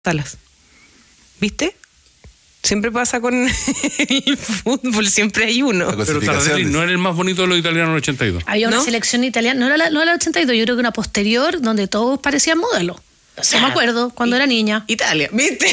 salas. ¿Viste? Siempre pasa con el fútbol, siempre hay uno. Pero Tardelli no era el más bonito de los italianos en el 82. Había una selección italiana, no era la 82, yo creo que una posterior, donde todos parecían modelos. O sea, me acuerdo, cuando era niña. Italia, ¿viste?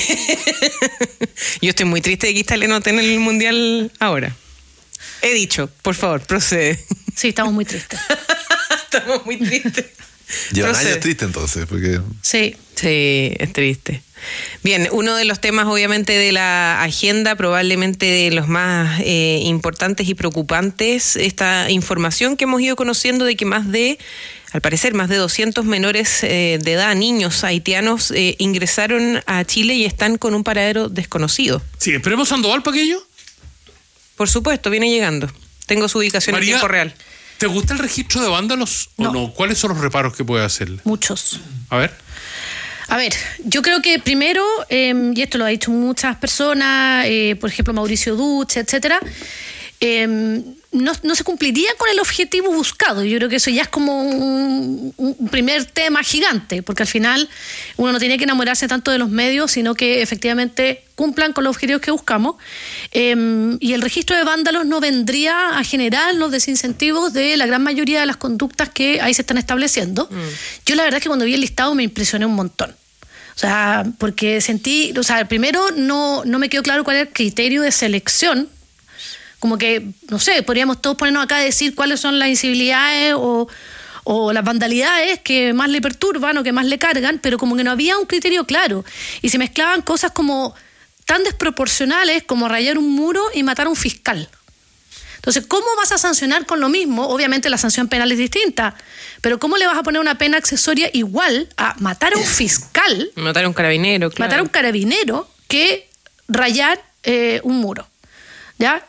Yo estoy muy triste de que Italia no tenga el Mundial ahora. He dicho, por favor, procede. Sí, estamos muy tristes. Estamos muy tristes. Llevan años tristes entonces, porque... Sí, es triste. Bien, uno de los temas obviamente de la agenda, probablemente de los más importantes y preocupantes, esta información que hemos ido conociendo de que al parecer más de 200 menores de edad, niños haitianos, ingresaron a Chile y están con un paradero desconocido. Sí, esperemos Sandoval para aquello. Por supuesto, viene llegando. Tengo su ubicación en tiempo real. ¿Te gusta el registro de vándalos o no? ¿Cuáles son los reparos que puede hacerle? Muchos. A ver, yo creo que primero, y esto lo ha dicho muchas personas, por ejemplo Mauricio Duche, etcétera, no se cumpliría con el objetivo buscado. Yo creo que eso ya es como un primer tema gigante, porque al final uno no tiene que enamorarse tanto de los medios, sino que efectivamente cumplan con los objetivos que buscamos. Y el registro de vándalos no vendría a generar los desincentivos de la gran mayoría de las conductas que ahí se están estableciendo. Yo la verdad es que cuando vi el listado me impresioné un montón. O sea, porque primero no me quedó claro cuál era el criterio de selección. Como que, no sé, podríamos todos ponernos acá a decir cuáles son las incivilidades o las vandalidades que más le perturban o que más le cargan, pero como que no había un criterio claro. Y se mezclaban cosas como tan desproporcionales como rayar un muro y matar a un fiscal. Entonces, ¿cómo vas a sancionar con lo mismo? Obviamente la sanción penal es distinta, pero ¿cómo le vas a poner una pena accesoria igual a matar a un fiscal? Matar a un carabinero, claro. Matar a un carabinero que rayar un muro. ¿Ya?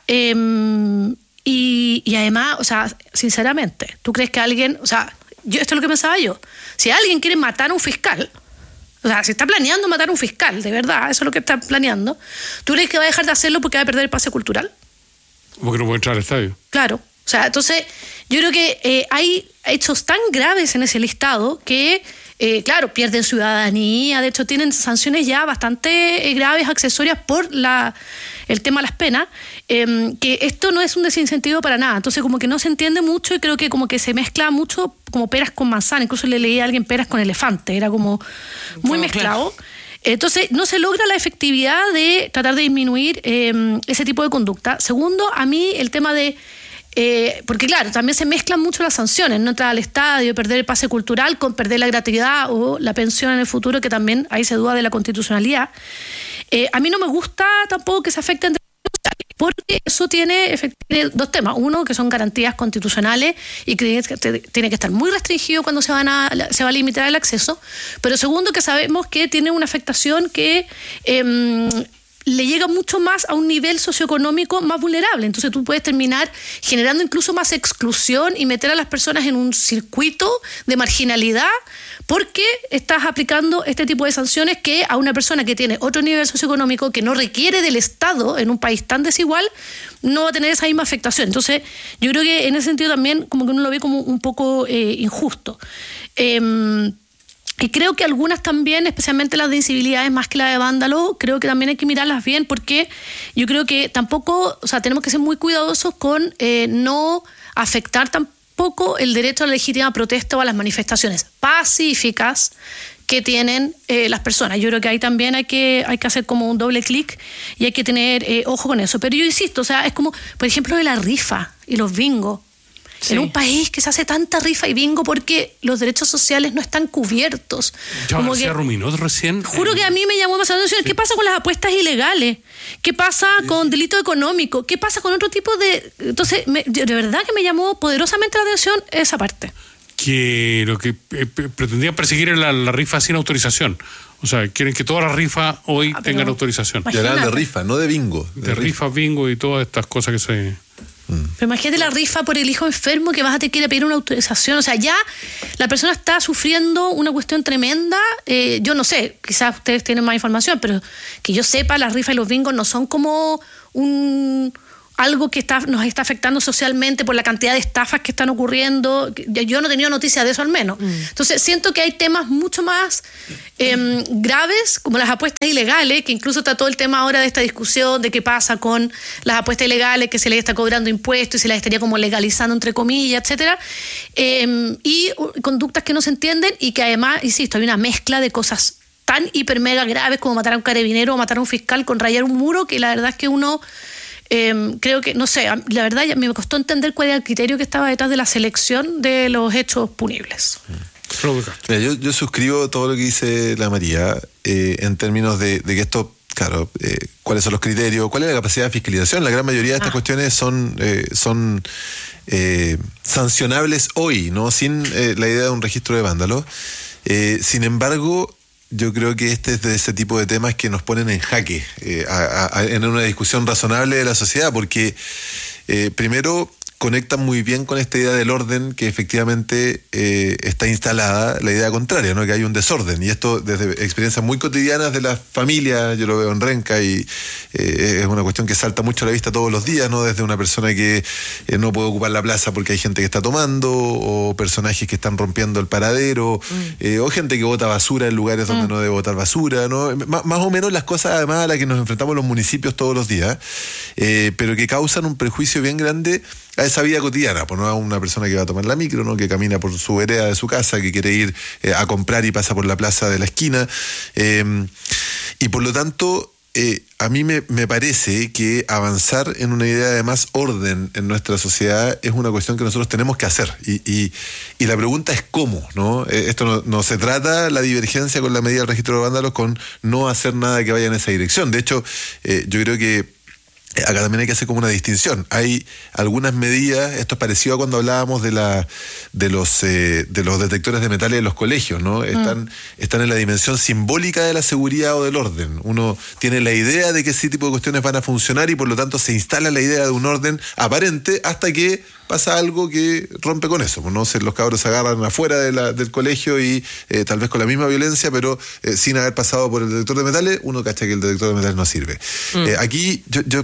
Y además, o sea, sinceramente, ¿tú crees que alguien, o sea, esto es lo que pensaba yo, si alguien quiere matar a un fiscal, o sea, si está planeando matar a un fiscal, de verdad, eso es lo que está planeando, ¿tú crees que va a dejar de hacerlo porque va a perder el pase cultural? Porque no puede entrar al estadio. Claro, o sea, entonces yo creo que hay hechos tan graves en ese listado que, claro, pierden ciudadanía, de hecho tienen sanciones ya bastante graves, accesorias por el tema de las penas, que esto no es un desincentivo para nada. Entonces como que no se entiende mucho y creo que como que se mezcla mucho como peras con manzana. Incluso le leí a alguien peras con elefante, era como muy mezclado. Claro. Entonces no se logra la efectividad de tratar de disminuir ese tipo de conducta. Segundo, a mí el tema de... porque claro, también se mezclan mucho las sanciones, no entrar al estadio, perder el pase cultural con perder la gratuidad o la pensión en el futuro, que también ahí se duda de la constitucionalidad. A mí no me gusta tampoco que se afecten porque eso tiene dos temas. Uno, que son garantías constitucionales y que tiene que estar muy restringido cuando se va a limitar el acceso. Pero segundo, que sabemos que tiene una afectación que le llega mucho más a un nivel socioeconómico más vulnerable. Entonces tú puedes terminar generando incluso más exclusión y meter a las personas en un circuito de marginalidad porque estás aplicando este tipo de sanciones que a una persona que tiene otro nivel socioeconómico que no requiere del Estado en un país tan desigual no va a tener esa misma afectación. Entonces yo creo que en ese sentido también como que uno lo ve como un poco injusto. Y creo que algunas también, especialmente las de incivilidades más que la de vándalo, creo que también hay que mirarlas bien porque yo creo que tampoco, o sea, tenemos que ser muy cuidadosos con no afectar tampoco el derecho a la legítima protesta o a las manifestaciones pacíficas que tienen las personas. Yo creo que ahí también hay que hacer como un doble clic y hay que tener ojo con eso. Pero yo insisto, o sea, es como, por ejemplo, de la rifa y los bingos. Sí. En un país que se hace tanta rifa y bingo porque los derechos sociales no están cubiertos. Como que ruminó recién. Juro que a mí me llamó más la atención. ¿Qué pasa con las apuestas ilegales? ¿Qué pasa con delito económico? ¿Qué pasa con otro tipo de...? Entonces, de verdad que me llamó poderosamente la atención esa parte. Que lo que pretendían perseguir era la rifa sin autorización. O sea, quieren que todas las rifas hoy tengan autorización. Y hablan de rifa, no de bingo. De rifa, bingo y todas estas cosas que se... Pero imagínate la rifa por el hijo enfermo que vas a tener que ir a pedir una autorización. O sea, ya la persona está sufriendo una cuestión tremenda. Yo no sé, quizás ustedes tienen más información, pero que yo sepa, las rifas y los bingos no son como algo que nos está afectando socialmente por la cantidad de estafas que están ocurriendo. Yo no he tenido noticia de eso al menos. Entonces siento que hay temas mucho más graves, como las apuestas ilegales, que incluso está todo el tema ahora de esta discusión de qué pasa con las apuestas ilegales, que se les está cobrando impuestos y se las estaría como legalizando entre comillas, etcétera, y conductas que no se entienden y que además, insisto, hay una mezcla de cosas tan hiper mega graves como matar a un carabinero o matar a un fiscal con rayar un muro, que la verdad es que uno creo que, no sé, la verdad me costó entender cuál era el criterio que estaba detrás de la selección de los hechos punibles. Mira, yo suscribo todo lo que dice la María en términos de que esto, claro, cuáles son los criterios, cuál es la capacidad de fiscalización. La gran mayoría de estas cuestiones son sancionables hoy, ¿no? Sin la idea de un registro de vándalos. Sin embargo, yo creo que este es de ese tipo de temas que nos ponen en jaque en una discusión razonable de la sociedad, porque primero conectan muy bien con esta idea del orden que efectivamente está instalada, la idea contraria, ¿no? Que hay un desorden, y esto desde experiencias muy cotidianas de las familias, yo lo veo en Renca, y es una cuestión que salta mucho a la vista todos los días, ¿no? Desde una persona que no puede ocupar la plaza porque hay gente que está tomando, o personajes que están rompiendo el paradero, o gente que bota basura en lugares donde no debe botar basura, ¿no? Más o menos las cosas además a las que nos enfrentamos los municipios todos los días, pero que causan un prejuicio bien grande a esa vida cotidiana, pues no a una persona que va a tomar la micro, ¿no? Que camina por su vereda de su casa, que quiere ir a comprar y pasa por la plaza de la esquina, y por lo tanto a mí me parece que avanzar en una idea de más orden en nuestra sociedad es una cuestión que nosotros tenemos que hacer, y la pregunta es cómo, ¿no? Esto no se trata la divergencia con la medida del registro de vándalos con no hacer nada que vaya en esa dirección. De hecho, yo creo que acá también hay que hacer como una distinción. Hay algunas medidas, esto es parecido a cuando hablábamos de los detectores de metales en los colegios, ¿no? Están en la dimensión simbólica de la seguridad o del orden. Uno tiene la idea de que ese tipo de cuestiones van a funcionar y por lo tanto se instala la idea de un orden aparente hasta que pasa algo que rompe con eso, ¿no? Los cabros se agarran afuera del colegio y tal vez con la misma violencia, pero sin haber pasado por el detector de metales, uno cacha que el detector de metales no sirve. Aquí yo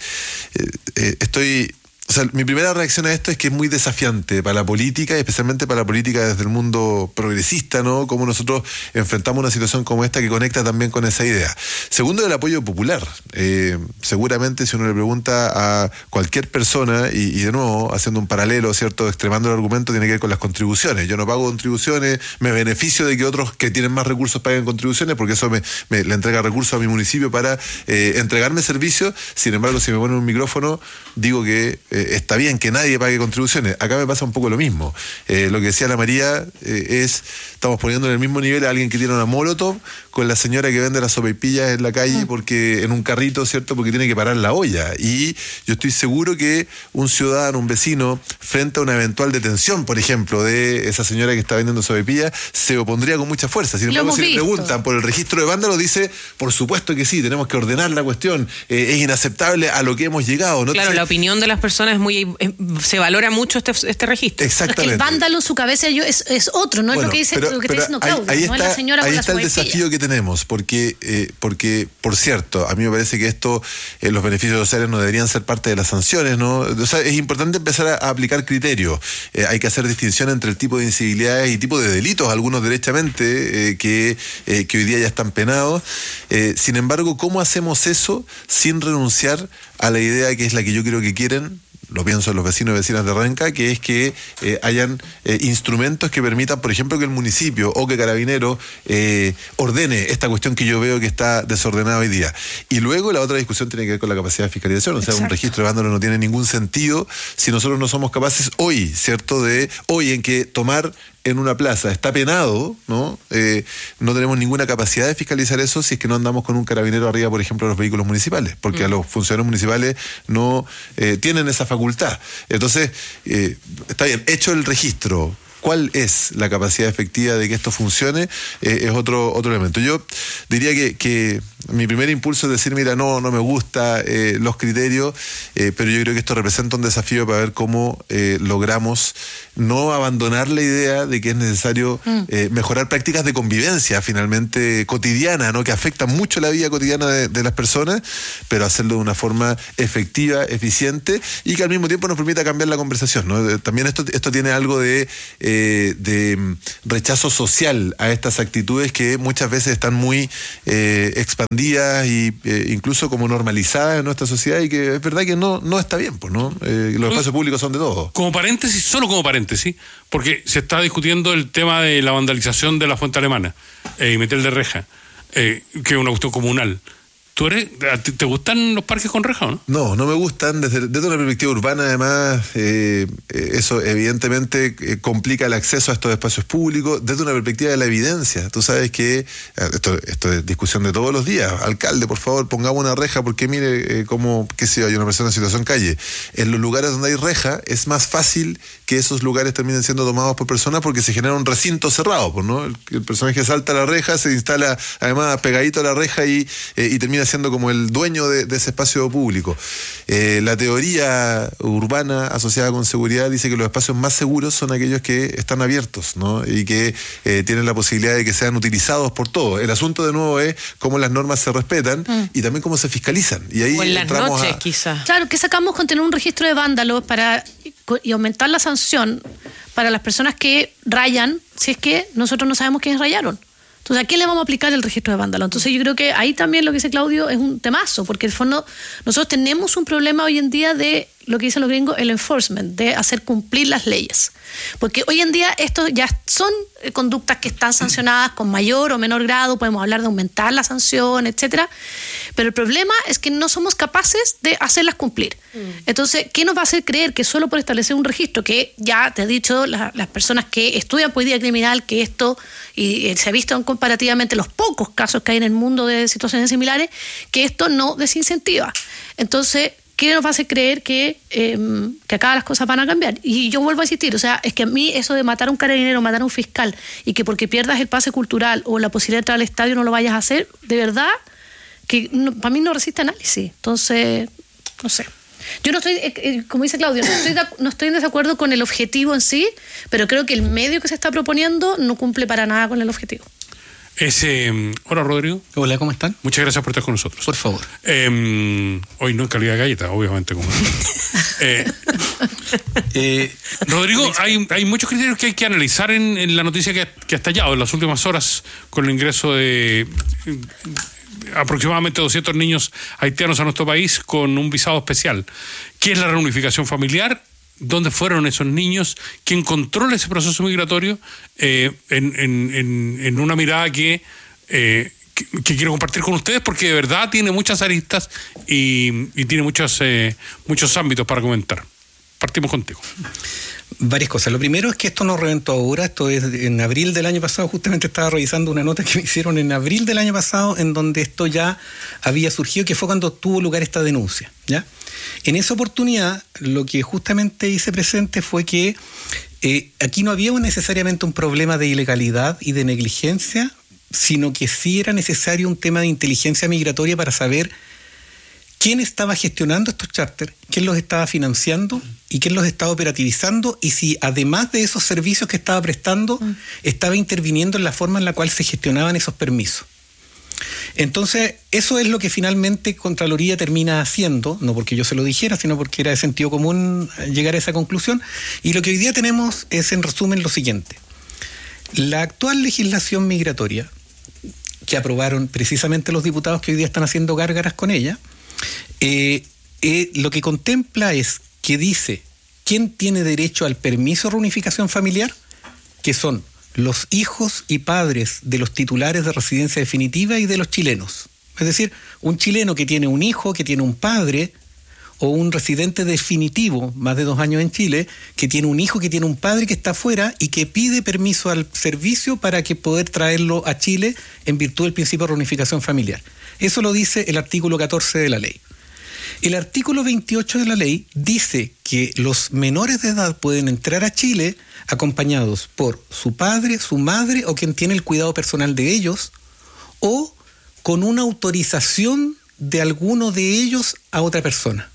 estoy... O sea, mi primera reacción a esto es que es muy desafiante para la política, y especialmente para la política desde el mundo progresista, ¿no? Cómo nosotros enfrentamos una situación como esta que conecta también con esa idea. Segundo, el apoyo popular. Seguramente si uno le pregunta a cualquier persona, y de nuevo, haciendo un paralelo, ¿cierto? Extremando el argumento, tiene que ver con las contribuciones. Yo no pago contribuciones, me beneficio de que otros que tienen más recursos paguen contribuciones, porque eso le entrega recursos a mi municipio para entregarme servicios. Sin embargo, si me ponen un micrófono, digo que está bien que nadie pague contribuciones. Acá me pasa un poco lo mismo. Lo que decía la María estamos poniendo en el mismo nivel a alguien que tiene una molotov con la señora que vende las sopaipillas en la calle porque en un carrito, ¿cierto? Porque tiene que parar la olla. Y yo estoy seguro que un ciudadano, un vecino, frente a una eventual detención, por ejemplo, de esa señora que está vendiendo sopaipillas, se opondría con mucha fuerza. Sin embargo, si le preguntan por el registro de vándalos, dice, por supuesto que sí, tenemos que ordenar la cuestión, es inaceptable a lo que hemos llegado, ¿no? Claro, la opinión de las personas se valora mucho este registro. Es Exactamente. que el vándalo en su cabeza es otro, no es lo que dice lo que está diciendo Claudia, ahí no es la señora con la está el desafío que tenemos, porque por cierto, a mí me parece que esto, los beneficios sociales no deberían ser parte de las sanciones, ¿no? O sea, es importante empezar a aplicar criterios. Hay que hacer distinción entre el tipo de incivilidades y tipo de delitos, algunos derechamente, que hoy día ya están penados. Sin embargo, ¿cómo hacemos eso sin renunciar a la idea que es la que yo creo que quieren? Lo pienso en los vecinos y vecinas de Renca, que es que hayan instrumentos que permitan, por ejemplo, que el municipio o que Carabineros ordene esta cuestión que yo veo que está desordenada hoy día. Y luego la otra discusión tiene que ver con la capacidad de fiscalización. O sea, un registro de vándalos no tiene ningún sentido si nosotros no somos capaces hoy, ¿cierto? Hoy en que tomar en una plaza está penado, ¿no? No tenemos ninguna capacidad de fiscalizar eso si es que no andamos con un carabinero arriba, por ejemplo, de los vehículos municipales, porque a los funcionarios municipales no tienen esa facultad. Entonces, está bien, hecho el registro, ¿cuál es la capacidad efectiva de que esto funcione? Es otro elemento. Yo diría que mi primer impulso es decir, mira, no me gusta los criterios, pero yo creo que esto representa un desafío para ver cómo logramos no abandonar la idea de que es necesario mejorar prácticas de convivencia finalmente cotidiana, ¿no? Que afectan mucho la vida cotidiana de las personas, pero hacerlo de una forma efectiva, eficiente y que al mismo tiempo nos permita cambiar la conversación, ¿no? También esto tiene algo de rechazo social a estas actitudes que muchas veces están muy expandidas y incluso como normalizadas en nuestra sociedad y que es verdad que no está bien, pues, ¿no? Los espacios públicos son de todos. Como paréntesis, solo como paréntesis, porque se está discutiendo el tema de la vandalización de la Fuente Alemana y meter de reja, que es una cuestión comunal. ¿Te gustan los parques con reja o no? No me gustan. Desde una perspectiva urbana, además, eso evidentemente complica el acceso a estos espacios públicos. Desde una perspectiva de la evidencia, tú sabes que esto es discusión de todos los días. Alcalde, por favor, pongamos una reja porque mire cómo, qué sé yo, hay una persona en situación calle. En los lugares donde hay reja es más fácil que esos lugares terminen siendo tomados por personas porque se genera un recinto cerrado, ¿no? El personaje salta a la reja, se instala además pegadito a la reja y termina siendo como el dueño de ese espacio público. La teoría urbana asociada con seguridad dice que los espacios más seguros son aquellos que están abiertos, ¿no? Y que tienen la posibilidad de que sean utilizados por todos. El asunto de nuevo es cómo las normas se respetan y también cómo se fiscalizan. Y ahí o en las noches, quizás. Claro, ¿qué sacamos con tener un registro de vándalos y aumentar la sanción para las personas que rayan si es que nosotros no sabemos quiénes rayaron? Entonces, ¿a quién le vamos a aplicar el registro de vándalo? Entonces, yo creo que ahí también lo que dice Claudio es un temazo, porque en el fondo nosotros tenemos un problema hoy en día de lo que dicen los gringos, el enforcement, de hacer cumplir las leyes. Porque hoy en día estos ya son conductas que están sancionadas con mayor o menor grado, podemos hablar de aumentar la sanción, etcétera, pero el problema es que no somos capaces de hacerlas cumplir. Entonces, ¿qué nos va a hacer creer que solo por establecer un registro, que ya te he dicho, las personas que estudian poesía criminal, que esto, y se ha visto comparativamente los pocos casos que hay en el mundo de situaciones similares, que esto no desincentiva? Entonces, ¿qué nos va a hacer creer que acá las cosas van a cambiar? Y yo vuelvo a insistir, o sea, es que a mí eso de matar a un carabinero, matar a un fiscal, y que porque pierdas el pase cultural o la posibilidad de entrar al estadio no lo vayas a hacer, de verdad, que para mí no resiste análisis. Entonces, no sé. Yo no estoy, como dice Claudio, no estoy en desacuerdo con el objetivo en sí, pero creo que el medio que se está proponiendo no cumple para nada con el objetivo. Hola, Rodrigo. Hola, ¿cómo están? Muchas gracias por estar con nosotros. Por favor. Hoy no en calidad de galleta, obviamente. Rodrigo, hay muchos criterios que hay que analizar en la noticia que ha estallado en las últimas horas con el ingreso de aproximadamente 200 niños haitianos a nuestro país con un visado especial. ¿Qué es la reunificación familiar? ¿Dónde fueron esos niños? ¿Quién controla ese proceso migratorio? En una mirada que quiero compartir con ustedes porque de verdad tiene muchas aristas y tiene muchos ámbitos para comentar. Partimos contigo. Varias cosas. Lo primero es que esto no reventó ahora, esto es en abril del año pasado. Justamente estaba revisando una nota que me hicieron en abril del año pasado en donde esto ya había surgido, que fue cuando tuvo lugar esta denuncia, ¿ya? En esa oportunidad, lo que justamente hice presente fue que aquí no había necesariamente un problema de ilegalidad y de negligencia, sino que sí era necesario un tema de inteligencia migratoria para saber quién estaba gestionando estos charters, quién los estaba financiando y quién los estaba operativizando, y si además de esos servicios que estaba prestando, estaba interviniendo en la forma en la cual se gestionaban esos permisos. Entonces, eso es lo que finalmente Contraloría termina haciendo, no porque yo se lo dijera, sino porque era de sentido común llegar a esa conclusión. Y lo que hoy día tenemos es, en resumen, lo siguiente. La actual legislación migratoria, que aprobaron precisamente los diputados que hoy día están haciendo gárgaras con ella, lo que contempla es que dice quién tiene derecho al permiso de reunificación familiar, que son los hijos y padres de los titulares de residencia definitiva y de los chilenos. Es decir, un chileno que tiene un hijo, que tiene un padre, o un residente definitivo, más de 2 años en Chile, que tiene un hijo, que tiene un padre que está afuera y que pide permiso al servicio para que poder traerlo a Chile en virtud del principio de reunificación familiar. Eso lo dice el artículo 14 de la ley. El artículo 28 de la ley dice que los menores de edad pueden entrar a Chile acompañados por su padre, su madre o quien tiene el cuidado personal de ellos, o con una autorización de alguno de ellos a otra persona.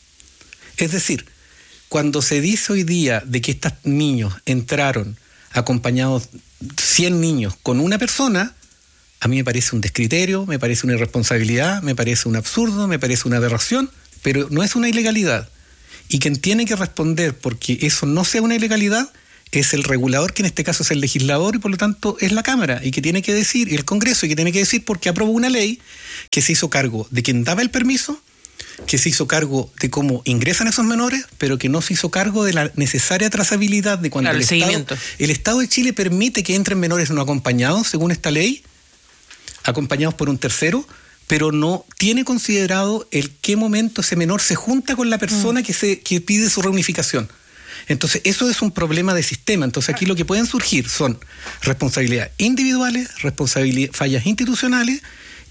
Es decir, cuando se dice hoy día de que estos niños entraron acompañados 100 niños con una persona, a mí me parece un descriterio, me parece una irresponsabilidad, me parece un absurdo, me parece una aberración, pero no es una ilegalidad. Y quien tiene que responder porque eso no sea una ilegalidad es el regulador, que en este caso es el legislador, y por lo tanto es la Cámara, y que tiene que decir, y el Congreso, y que tiene que decir porque aprobó una ley que se hizo cargo de quien daba el permiso, que se hizo cargo de cómo ingresan esos menores, pero que no se hizo cargo de la necesaria trazabilidad de cuando claro, el Estado de Chile permite que entren menores no acompañados, según esta ley, acompañados por un tercero, pero no tiene considerado el qué momento ese menor se junta con la persona que pide su reunificación. Entonces, eso es un problema de sistema. Entonces, aquí lo que pueden surgir son responsabilidades individuales, fallas institucionales,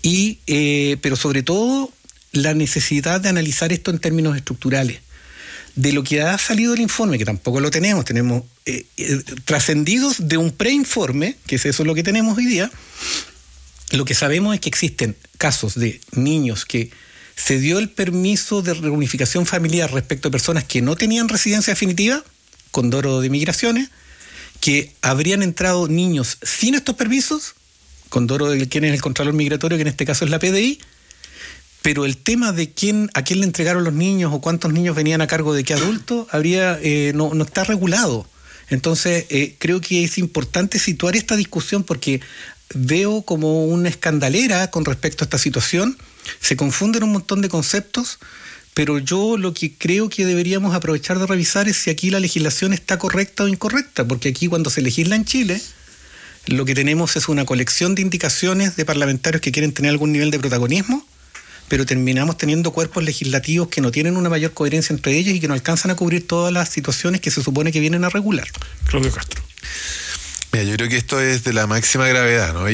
pero sobre todo la necesidad de analizar esto en términos estructurales. De lo que ha salido del informe, que tampoco lo tenemos trascendidos de un preinforme, que es eso lo que tenemos hoy día, lo que sabemos es que existen casos de niños que se dio el permiso de reunificación familiar respecto a personas que no tenían residencia definitiva, Condoro de Migraciones, que habrían entrado niños sin estos permisos, Condoro de quien es el Contralor Migratorio, que en este caso es la PDI, pero el tema de a quién le entregaron los niños o cuántos niños venían a cargo de qué adulto no está regulado. Entonces, creo que es importante situar esta discusión porque veo como una escandalera con respecto a esta situación. Se confunden un montón de conceptos, pero yo lo que creo que deberíamos aprovechar de revisar es si aquí la legislación está correcta o incorrecta, porque aquí cuando se legisla en Chile, lo que tenemos es una colección de indicaciones de parlamentarios que quieren tener algún nivel de protagonismo, pero terminamos teniendo cuerpos legislativos que no tienen una mayor coherencia entre ellos y que no alcanzan a cubrir todas las situaciones que se supone que vienen a regular. Claudio Castro. Mira, yo creo que esto es de la máxima gravedad, ¿no?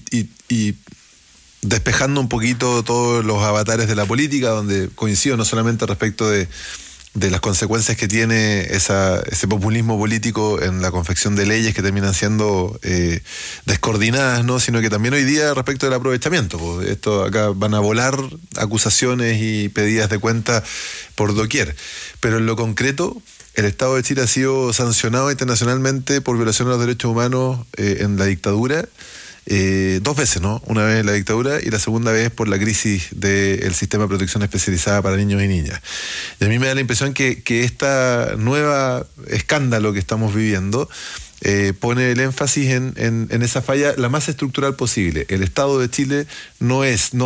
Y despejando un poquito todos los avatares de la política, donde coincido no solamente respecto de las consecuencias que tiene ese populismo político en la confección de leyes que terminan siendo descoordinadas, ¿no? Sino que también hoy día respecto del aprovechamiento. Pues esto acá van a volar acusaciones y pedidas de cuenta por doquier. Pero en lo concreto, el Estado de Chile ha sido sancionado internacionalmente por violación de los derechos humanos en la dictadura. 2 veces, ¿no? Una vez en la dictadura y la segunda vez por la crisis del sistema de protección especializada para niños y niñas. Y a mí me da la impresión que esta nueva escándalo que estamos viviendo pone el énfasis en esa falla la más estructural posible. El Estado de Chile no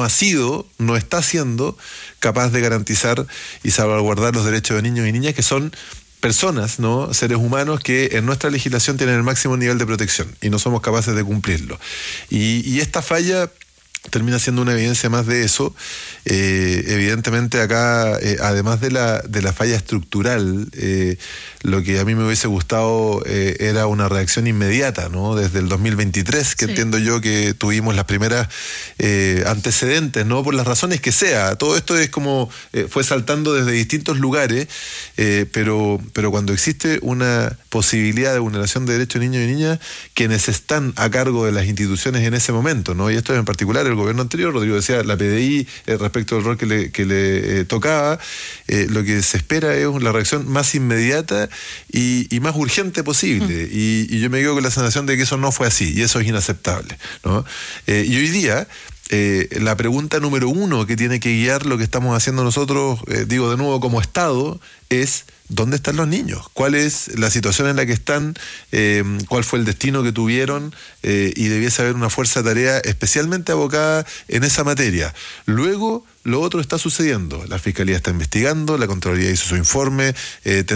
está siendo capaz de garantizar y salvaguardar los derechos de niños y niñas, que son personas, ¿no? Seres humanos que en nuestra legislación tienen el máximo nivel de protección y no somos capaces de cumplirlo. Y esta falla termina siendo una evidencia más de eso. Evidentemente acá, además de la falla estructural, lo que a mí me hubiese gustado era una reacción inmediata, ¿no? Desde el 2023, que sí. Entiendo yo que tuvimos las primeras antecedentes, ¿no? Por las razones que sea. Todo esto es como fue saltando desde distintos lugares, pero cuando existe una posibilidad de vulneración de derechos de niños y niñas, quienes están a cargo de las instituciones en ese momento, ¿no? Y esto es en particular el gobierno anterior, Rodrigo decía, la PDI, respecto al rol que le tocaba, lo que se espera es la reacción más inmediata y más urgente posible. Y yo me quedo con la sensación de que eso no fue así, y eso es inaceptable, ¿no? Y hoy día, la pregunta número 1 que tiene que guiar lo que estamos haciendo nosotros, digo de nuevo como Estado, es ¿dónde están los niños? ¿Cuál es la situación en la que están? ¿Cuál fue el destino que tuvieron? Y debiese haber una fuerza de tarea especialmente abocada en esa materia. Luego, lo otro está sucediendo. La Fiscalía está investigando, la Contraloría hizo su informe. Yo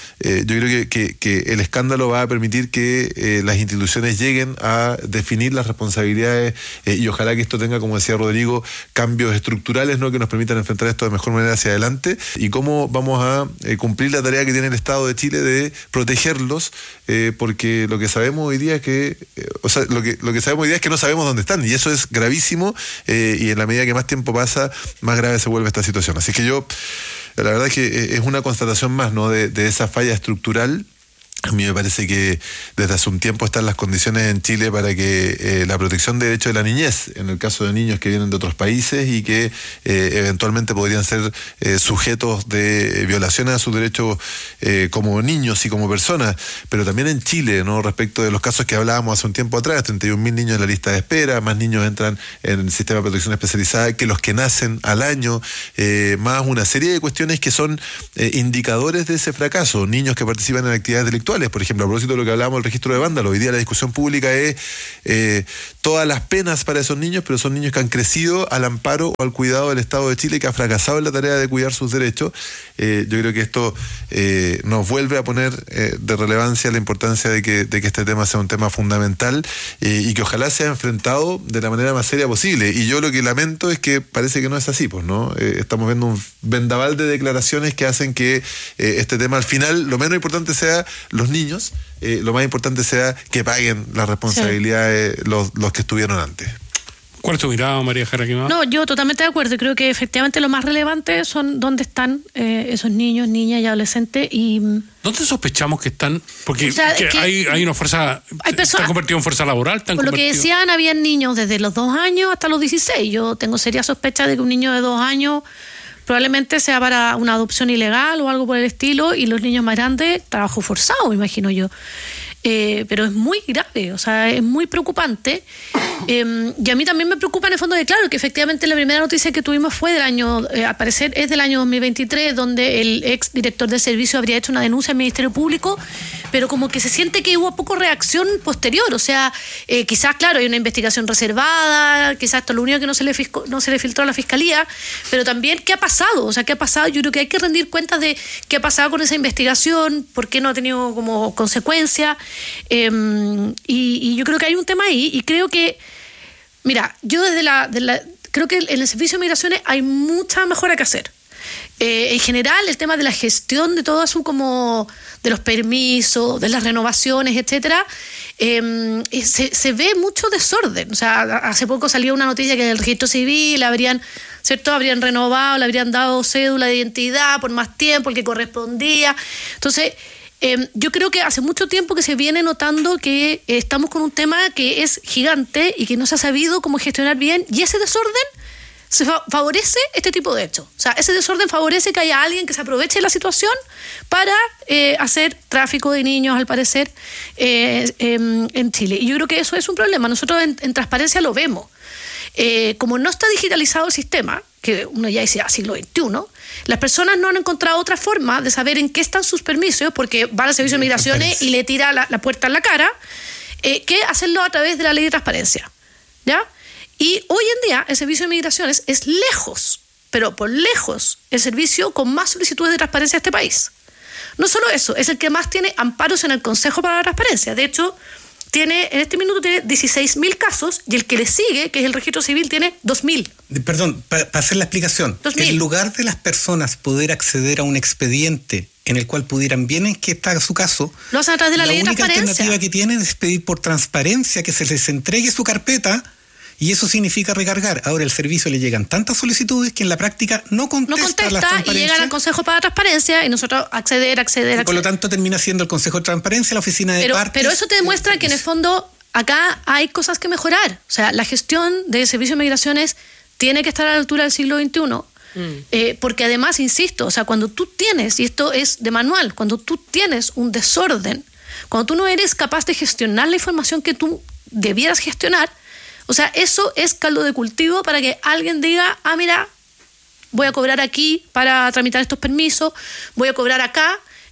creo que el escándalo va a permitir que las instituciones lleguen a definir las responsabilidades y ojalá que esto tenga, como decía Rodrigo, cambios estructurales, ¿no? Que nos permitan enfrentar esto de mejor manera hacia adelante. Y cómo vamos a cumplir la tarea que tiene el Estado de Chile de protegerlos, porque lo que sabemos hoy día es que, lo que sabemos hoy día es que no sabemos dónde están, y eso es gravísimo, y en la medida que más tiempo pasa, más grave se vuelve esta situación. Así que la verdad es que es una constatación más, ¿no? de esa falla estructural A mí me parece que desde hace un tiempo están las condiciones en Chile para que la protección de derechos de la niñez, en el caso de niños que vienen de otros países y que eventualmente podrían ser sujetos de violaciones a sus derechos como niños y como personas, pero también en Chile, ¿no? Respecto de los casos que hablábamos hace un tiempo atrás, 31.000 niños en la lista de espera, más niños entran en el sistema de protección especializada que los que nacen al año, más una serie de cuestiones que son indicadores de ese fracaso. Niños que participan en actividades delictuales, por ejemplo, a propósito de lo que hablábamos del registro de vándalos, hoy día la discusión pública es todas las penas para esos niños, pero son niños que han crecido al amparo o al cuidado del Estado de Chile, que ha fracasado en la tarea de cuidar sus derechos. Yo creo que esto nos vuelve a poner de relevancia la importancia de que este tema sea un tema fundamental y que ojalá sea enfrentado de la manera más seria posible. Y yo lo que lamento es que parece que no es así, pues, ¿no? Estamos viendo un vendaval de declaraciones que hacen que este tema al final, lo menos importante sea los niños, lo más importante sea que paguen las responsabilidades los que estuvieron antes. ¿Cuál es tu mirada, María Jara Quemada? No, yo totalmente de acuerdo. Creo que efectivamente lo más relevante son dónde están esos niños, niñas y adolescentes. Y ¿dónde sospechamos que están? Porque o sea, hay una fuerza, están convertidos en fuerza laboral. Por lo que decían, habían niños desde los 2 años hasta los 16. Yo tengo seria sospecha de que un niño de 2 años probablemente sea para una adopción ilegal o algo por el estilo, y los niños más grandes, trabajo forzado, me imagino yo. Pero es muy grave, o sea, es muy preocupante. Y a mí también me preocupa en el fondo de, claro, que efectivamente la primera noticia que tuvimos fue del año, al parecer es del año 2023, donde el ex director del servicio habría hecho una denuncia al Ministerio Público, pero como que se siente que hubo poco reacción posterior, o sea, quizás, claro, hay una investigación reservada, quizás esto es lo único que no se le filtró a la Fiscalía, pero también, ¿qué ha pasado? O sea, ¿qué ha pasado? Yo creo que hay que rendir cuentas de qué ha pasado con esa investigación, por qué no ha tenido como consecuencia. Y yo creo que hay un tema ahí, y creo que, mira, yo creo que en el servicio de migraciones hay mucha mejora que hacer. En general, el tema de la gestión de todo eso, como de los permisos, de las renovaciones, etcétera, se ve mucho desorden. O sea, hace poco salió una noticia que en el registro civil habrían renovado, le habrían dado cédula de identidad por más tiempo, el que correspondía. Entonces, yo creo que hace mucho tiempo que se viene notando que estamos con un tema que es gigante y que no se ha sabido cómo gestionar bien, y ese desorden favorece este tipo de hechos. O sea, ese desorden favorece que haya alguien que se aproveche de la situación para hacer tráfico de niños, al parecer, en Chile. Y yo creo que eso es un problema. Nosotros en Transparencia lo vemos. Como no está digitalizado el sistema, que uno ya dice siglo XXI, las personas no han encontrado otra forma de saber en qué están sus permisos, porque van al servicio de migraciones y le tira la puerta en la cara, que hacerlo a través de la ley de transparencia, ¿ya? Y hoy en día el servicio de migraciones es lejos, pero por lejos, el servicio con más solicitudes de transparencia de este país. No solo eso, es el que más tiene amparos en el Consejo para la Transparencia. De hecho, en este minuto tiene 16.000 casos, y el que le sigue, que es el registro civil, tiene 2.000. Perdón, para hacer la explicación. 2.000. En lugar de las personas poder acceder a un expediente en el cual pudieran bien en qué está su caso, lo hacen a través de la ley de transparencia. La única alternativa que tienen es pedir por transparencia que se les entregue su carpeta, y eso significa recargar. Ahora el servicio le llegan tantas solicitudes que en la práctica no contesta las transparencias. Y llegan al Consejo para Transparencia, y nosotros acceder. Y por lo tanto termina siendo el Consejo de Transparencia la oficina de partes. Pero eso te demuestra que en el fondo acá hay cosas que mejorar. O sea, la gestión del servicio de migraciones tiene que estar a la altura del siglo XXI. Porque además, insisto, o sea, cuando tú tienes, y esto es de manual, cuando tú tienes un desorden, cuando tú no eres capaz de gestionar la información que tú debieras gestionar, o sea, eso es caldo de cultivo para que alguien diga, mira, voy a cobrar aquí para tramitar estos permisos, voy a cobrar acá.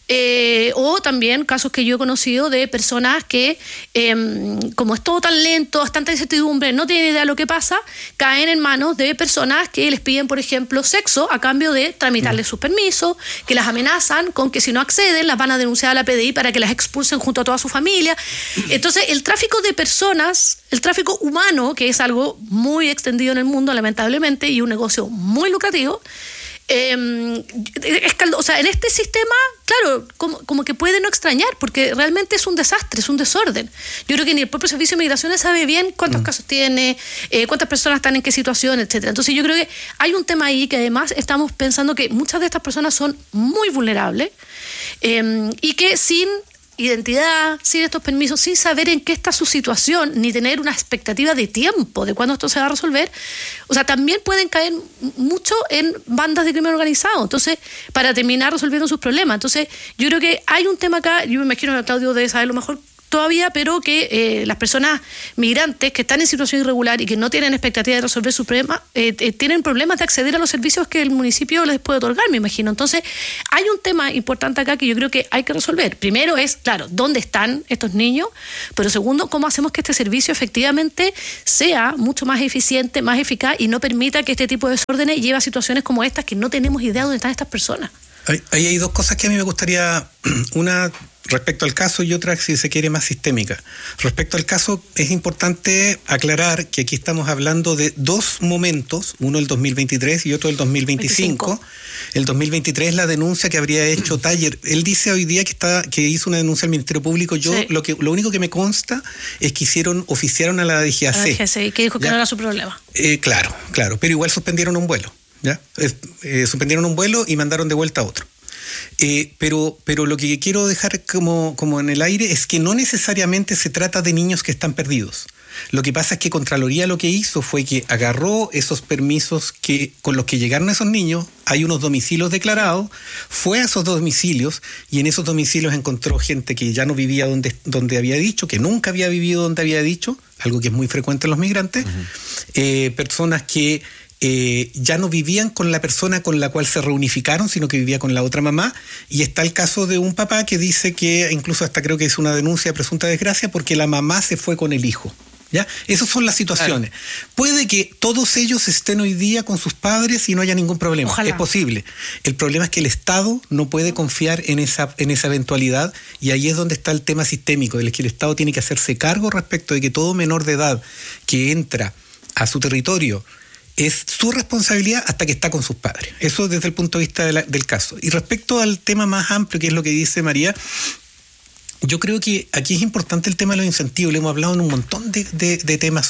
O también casos que yo he conocido de personas que, como es todo tan lento, es tanta incertidumbre, no tienen idea de lo que pasa, caen en manos de personas que les piden, por ejemplo, sexo a cambio de tramitarles sus permisos, que las amenazan con que si no acceden las van a denunciar a la PDI para que las expulsen junto a toda su familia. Entonces, el tráfico de personas, el tráfico humano, que es algo muy extendido en el mundo, lamentablemente, y un negocio muy lucrativo, o sea, en este sistema, claro, como que puede no extrañar, porque realmente es un desastre, es un desorden. Yo creo que ni el propio Servicio de Migraciones sabe bien cuántos casos tiene, cuántas personas están en qué situación, etcétera. Entonces yo creo que hay un tema ahí que además estamos pensando que muchas de estas personas son muy vulnerables, y que sin identidad, sin estos permisos, sin saber en qué está su situación, ni tener una expectativa de tiempo de cuándo esto se va a resolver, o sea, también pueden caer mucho en bandas de crimen organizado, entonces, para terminar resolviendo sus problemas. Entonces, yo creo que hay un tema acá, yo me imagino que Claudio debe saber lo mejor todavía, pero que las personas migrantes que están en situación irregular y que no tienen expectativa de resolver sus problemas, tienen problemas de acceder a los servicios que el municipio les puede otorgar, me imagino. Entonces, hay un tema importante acá que yo creo que hay que resolver. Primero es, claro, ¿dónde están estos niños? Pero segundo, ¿cómo hacemos que este servicio efectivamente sea mucho más eficiente, más eficaz y no permita que este tipo de desórdenes lleve a situaciones como estas que no tenemos idea de dónde están estas personas? Ahí hay dos cosas que a mí me gustaría, una respecto al caso y otra, si se quiere, más sistémica. Respecto al caso, es importante aclarar que aquí estamos hablando de dos momentos, uno el 2023 y otro el 2025. El 2023 es la denuncia que habría hecho Taller. Él dice hoy día que hizo una denuncia al Ministerio Público. Yo sí. Lo único que me consta es que oficiaron a la DGAC. A la DGAC, que dijo que no era su problema. Claro, pero igual suspendieron un vuelo. ¿Ya? Suspendieron un vuelo y mandaron de vuelta a otro. Pero lo que quiero dejar como en el aire es que no necesariamente se trata de niños que están perdidos. Lo que pasa es que Contraloría lo que hizo fue que agarró esos permisos con los que llegaron esos niños, hay unos domicilios declarados, fue a esos domicilios y en esos domicilios encontró gente que ya no vivía donde había dicho, que nunca había vivido donde había dicho, algo que es muy frecuente en los migrantes, personas que ya no vivían con la persona con la cual se reunificaron, sino que vivía con la otra mamá. Y está el caso de un papá que dice que incluso hasta creo que hizo una denuncia de presunta desgracia porque la mamá se fue con el hijo. ¿Ya? Esas son las situaciones. Claro. Puede que todos ellos estén hoy día con sus padres y no haya ningún problema. Ojalá. Es posible. El problema es que el Estado no puede confiar en esa eventualidad y ahí es donde está el tema sistémico, del que el Estado tiene que hacerse cargo respecto de que todo menor de edad que entra a su territorio es su responsabilidad hasta que está con sus padres. Eso desde el punto de vista del caso. Y respecto al tema más amplio, que es lo que dice María, yo creo que aquí es importante el tema de los incentivos. Le hemos hablado en un montón de temas,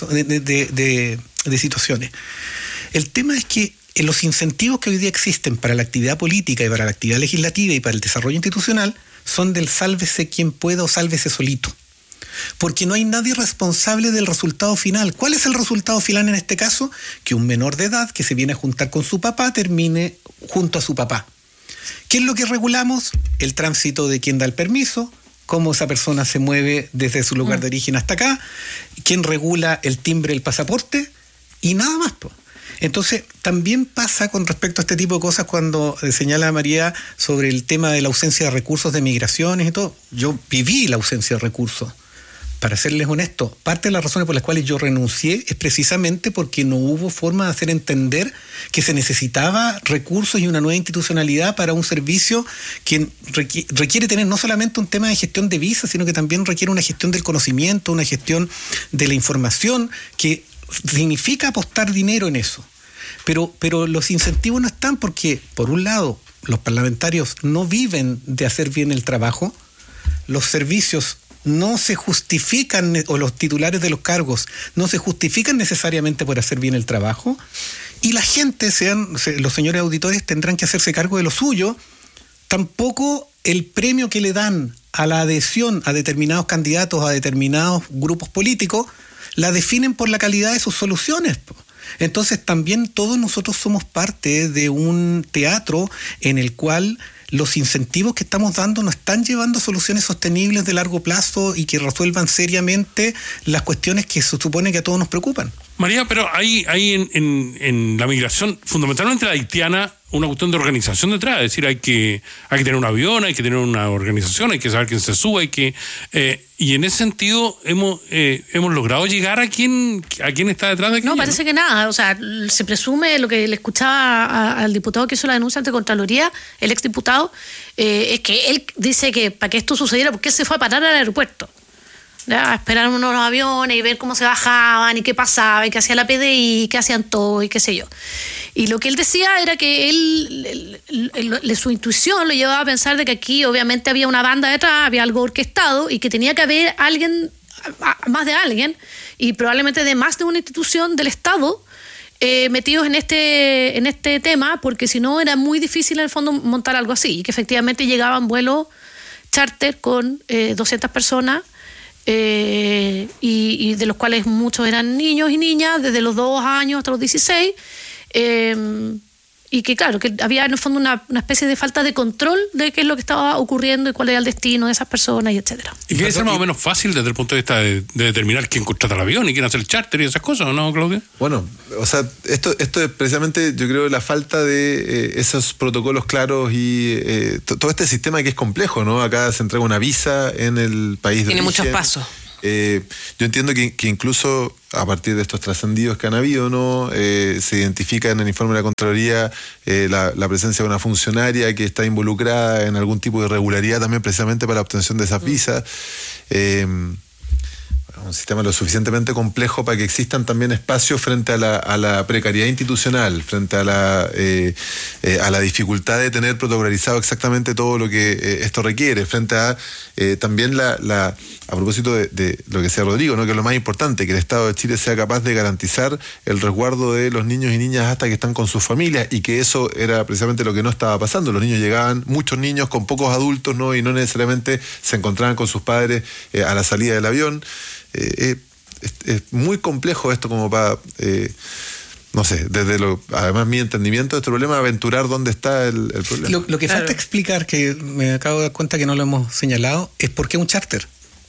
de situaciones. El tema es que los incentivos que hoy día existen para la actividad política y para la actividad legislativa y para el desarrollo institucional son del sálvese quien pueda o sálvese solito. Porque no hay nadie responsable del resultado final. ¿Cuál es el resultado final en este caso? Que un menor de edad que se viene a juntar con su papá termine junto a su papá. ¿Qué es lo que regulamos? El tránsito de quien da el permiso, cómo esa persona se mueve desde su lugar de origen hasta acá, quién regula el timbre del pasaporte y nada más. Entonces, también pasa con respecto a este tipo de cosas cuando señala María sobre el tema de la ausencia de recursos de migraciones y todo. Yo viví la ausencia de recursos. Para serles honesto, parte de las razones por las cuales yo renuncié es precisamente porque no hubo forma de hacer entender que se necesitaba recursos y una nueva institucionalidad para un servicio que requiere tener no solamente un tema de gestión de visas, sino que también requiere una gestión del conocimiento, una gestión de la información, que significa apostar dinero en eso. Pero los incentivos no están porque, por un lado, los parlamentarios no viven de hacer bien el trabajo, los servicios no se justifican, o los titulares de los cargos no se justifican necesariamente por hacer bien el trabajo, y la gente, los señores auditores, tendrán que hacerse cargo de lo suyo. Tampoco el premio que le dan a la adhesión a determinados candidatos, a determinados grupos políticos, la definen por la calidad de sus soluciones. Entonces también todos nosotros somos parte de un teatro en el cual los incentivos que estamos dando no están llevando a soluciones sostenibles de largo plazo y que resuelvan seriamente las cuestiones que se supone que a todos nos preocupan. María, pero hay en la migración, fundamentalmente la haitiana, una cuestión de organización detrás. Es decir, hay que tener un avión, hay que tener una organización, hay que saber quién se sube, y en ese sentido hemos logrado llegar a quién está detrás de aquello. No, parece que nada. O sea, se presume, lo que le escuchaba al diputado que hizo la denuncia ante Contraloría, el exdiputado, es que él dice que para que esto sucediera, porque él se fue a parar al aeropuerto. ¿Ya? A esperar unos aviones y ver cómo se bajaban y qué pasaba y qué hacía la PDI, qué hacían todo y qué sé yo. Y lo que él decía era que su intuición lo llevaba a pensar de que aquí obviamente había una banda detrás, había algo orquestado y que tenía que haber alguien, más de alguien, y probablemente de más de una institución del Estado metidos en este tema, porque si no era muy difícil en el fondo montar algo así, y que efectivamente llegaban vuelos charter con 200 personas, y de los cuales muchos eran niños y niñas, desde los 2 años hasta los 16, y que claro, que había en el fondo una especie de falta de control de qué es lo que estaba ocurriendo y cuál era el destino de esas personas, y etcétera. ¿Y que es más o menos fácil desde el punto de vista de determinar quién contrata el avión y quién hace el charter y esas cosas, ¿no, Claudia? Bueno, o sea, esto es precisamente, yo creo, la falta de esos protocolos claros y todo este sistema que es complejo, ¿no? Acá se entrega una visa en el país de Tiene origen. muchos pasos. Yo entiendo que incluso a partir de estos trascendidos que han habido, ¿no? Se identifica en el informe de la Contraloría la presencia de una funcionaria que está involucrada en algún tipo de irregularidad también precisamente para la obtención de esas visas. Un sistema lo suficientemente complejo para que existan también espacios frente a la precariedad institucional, frente a la dificultad de tener protocolarizado exactamente todo lo que esto requiere, frente a también a propósito de lo que decía Rodrigo, ¿no? Que es lo más importante, que el Estado de Chile sea capaz de garantizar el resguardo de los niños y niñas hasta que están con sus familias, y que eso era precisamente lo que no estaba pasando. Los niños llegaban, muchos niños con pocos adultos, ¿no? Y no necesariamente se encontraban con sus padres a la salida del avión. Es muy complejo esto como para, no sé, además mi entendimiento de este problema, aventurar dónde está el problema. Lo que falta explicar, que me acabo de dar cuenta que no lo hemos señalado, es por qué un charter.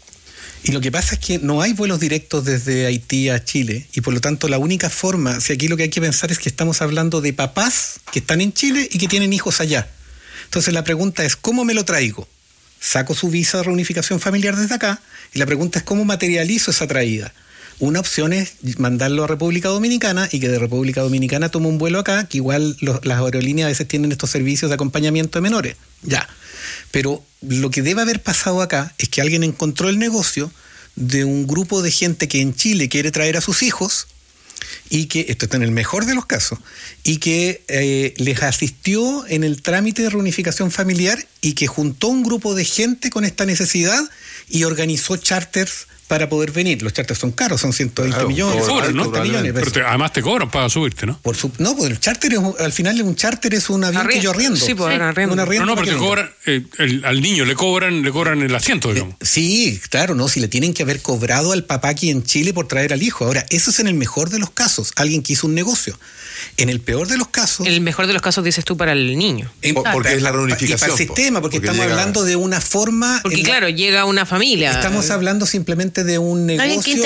Y lo que pasa es que no hay vuelos directos desde Haití a Chile, y por lo tanto la única forma, si aquí lo que hay que pensar es que estamos hablando de papás que están en Chile y que tienen hijos allá. Entonces la pregunta es, ¿cómo me lo traigo? Saco su visa de reunificación familiar desde acá, y la pregunta es cómo materializo esa traída. Una opción es mandarlo a República Dominicana, y que de República Dominicana tome un vuelo acá, que igual las aerolíneas a veces tienen estos servicios de acompañamiento de menores. Ya. Pero lo que debe haber pasado acá es que alguien encontró el negocio de un grupo de gente que en Chile quiere traer a sus hijos, y que, esto está en el mejor de los casos, y que les asistió en el trámite de reunificación familiar, y que juntó un grupo de gente con esta necesidad y organizó charters para poder venir. Los charters son caros, son 120 millones, cobran, ¿no? 50 millones. Pero además te cobran para subirte, ¿no? No, pues el charter al final un charter es un avión que yo arriendo. Sí, pues arriendo. No, pero te cobran, al niño le cobran el asiento, digamos. Sí, claro, no, si le tienen que haber cobrado al papá aquí en Chile por traer al hijo. Ahora, eso es en el mejor de los casos, alguien que hizo un negocio. En el peor de los casos... El mejor de los casos, dices tú, para el niño. Porque es la reunificación. Y para el sistema, porque estamos hablando de una forma... Porque claro, llega una familia. Estamos hablando simplemente de un negocio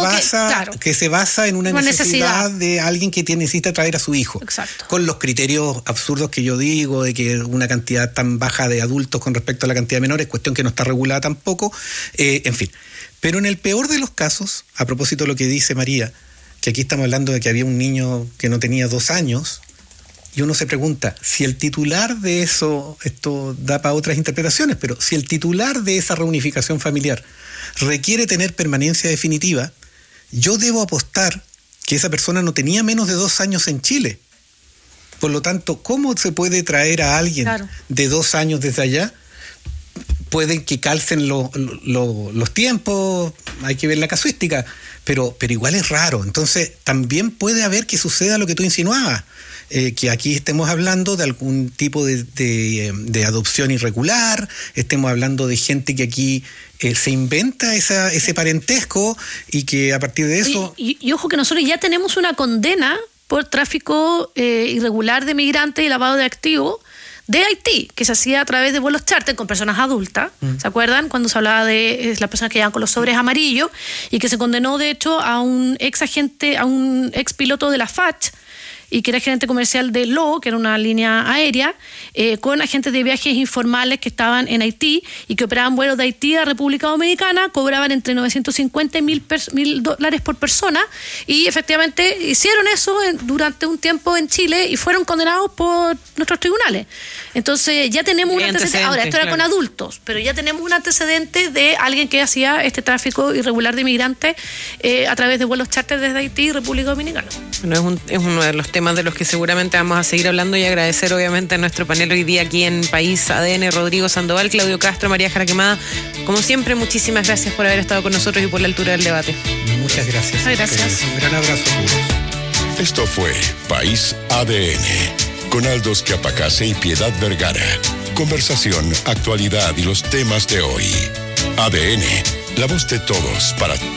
que se basa en una necesidad de alguien que necesita traer a su hijo. Exacto. Con los criterios absurdos que yo digo, de que una cantidad tan baja de adultos con respecto a la cantidad de menores, cuestión que no está regulada tampoco, en fin. Pero en el peor de los casos, a propósito de lo que dice María, que aquí estamos hablando de que había un niño que no tenía 2 años, y uno se pregunta, si el titular de eso, esto da para otras interpretaciones, pero si el titular de esa reunificación familiar requiere tener permanencia definitiva, yo debo apostar que esa persona no tenía menos de 2 años en Chile. Por lo tanto, ¿cómo se puede traer a alguien de 2 años desde allá? Pueden que calcen los tiempos, hay que ver la casuística, pero igual es raro. Entonces, también puede haber que suceda lo que tú insinuabas, que aquí estemos hablando de algún tipo de adopción irregular, estemos hablando de gente que aquí se inventa ese parentesco, y que a partir de eso... Y ojo que nosotros ya tenemos una condena por tráfico irregular de migrantes y lavado de activos de Haití, que se hacía a través de vuelos charter con personas adultas. ¿Se acuerdan? Cuando se hablaba de las personas que llegan con los sobres amarillos, y que se condenó, de hecho, a un ex piloto de la FACH, y que era gerente comercial de LO, que era una línea aérea, con agentes de viajes informales que estaban en Haití y que operaban vuelos de Haití a República Dominicana, cobraban entre 950 y $1,000 por persona, y efectivamente hicieron eso durante un tiempo en Chile y fueron condenados por nuestros tribunales. Entonces ya tenemos un antecedente. Ahora, esto era con adultos, pero ya tenemos un antecedente de alguien que hacía este tráfico irregular de migrantes a través de vuelos charter desde Haití y República Dominicana. Bueno, es uno de los temas de los que seguramente vamos a seguir hablando, y agradecer obviamente a nuestro panel hoy día aquí en País ADN, Rodrigo Sandoval, Claudio Castro, María Jara Quemada. Como siempre, muchísimas gracias por haber estado con nosotros y por la altura del debate. Muchas gracias. Gracias. Un gran abrazo a todos. Esto fue País ADN. con Aldos Chiapacase y Piedad Vergara. Conversación, actualidad y los temas de hoy. ADN, la voz de todos para